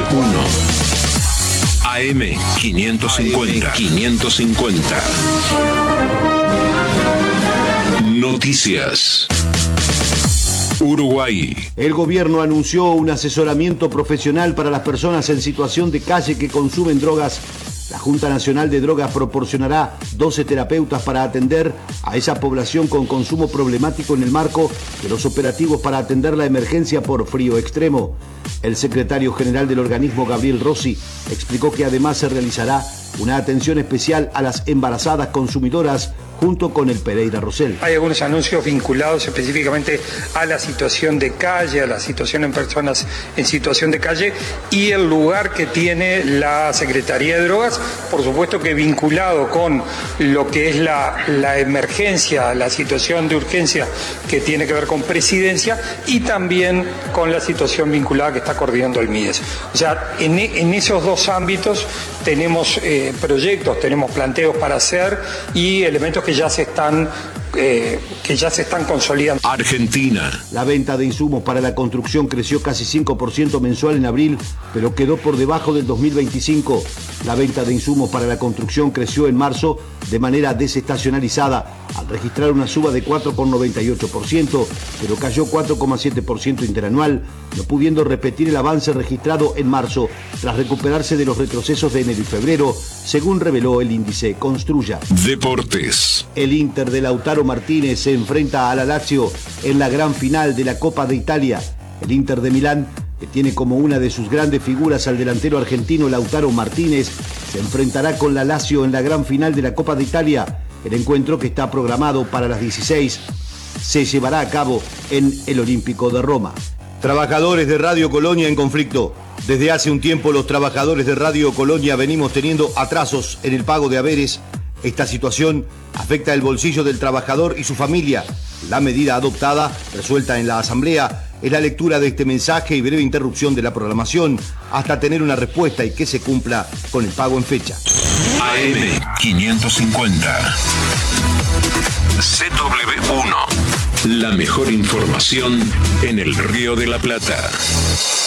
AM 550. Noticias. Uruguay. El gobierno anunció un asesoramiento profesional para las personas en situación de calle que consumen drogas. La Junta Nacional de Drogas proporcionará 12 terapeutas para atender a esa población con consumo problemático en el marco de los operativos para atender la emergencia por frío extremo. El secretario general del organismo, Gabriel Rossi, explicó que además se realizará una atención especial a las embarazadas consumidoras junto con el Pereira Rosell. Hay algunos anuncios vinculados específicamente a la situación de calle, a la situación en personas en situación de calle y el lugar que tiene la Secretaría de Drogas, por supuesto que vinculado con lo que es la emergencia, la situación de urgencia que tiene que ver con presidencia y también con la situación vinculada que está coordinando el MIDES. O sea, en esos dos ámbitos tenemos proyectos, tenemos planteos para hacer y elementos que ya se están consolidando. Argentina. La venta de insumos para la construcción creció casi 5% mensual en abril, pero quedó por debajo del 2025. La venta de insumos para la construcción creció en marzo de manera desestacionalizada, al registrar una suba de 4,98%, pero cayó 4,7% interanual, no pudiendo repetir el avance registrado en marzo, tras recuperarse de los retrocesos de enero y febrero, según reveló el índice Construya. Deportes. El Inter de Lautaro Martínez se enfrenta a la Lazio en la gran final de la Copa de Italia. El Inter de Milán, que tiene como una de sus grandes figuras al delantero argentino Lautaro Martínez, se enfrentará con la Lazio en la gran final de la Copa de Italia. El encuentro, que está programado para las 16, se llevará a cabo en el Olímpico de Roma. Trabajadores de Radio Colonia en conflicto. Desde hace un tiempo los trabajadores de Radio Colonia venimos teniendo atrasos en el pago de haberes. Esta situación afecta el bolsillo del trabajador y su familia. La medida adoptada, resuelta en la Asamblea, es la lectura de este mensaje y breve interrupción de la programación hasta tener una respuesta y que se cumpla con el pago en fecha. AM 550. CW1. La mejor información en el Río de la Plata.